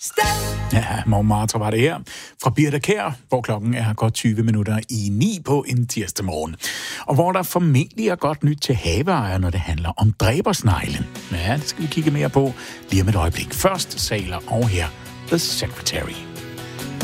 Ja, Montmartre var det her fra Birthe Kjær, hvor klokken er godt 20 minutter i 9 på en tirsdag morgen. Og hvor der formentlig er godt nyt til haveejere, når det handler om dræbersneglen. Ja, det skal vi kigge mere på lige om et øjeblik. Først Sailor og her The Secretary.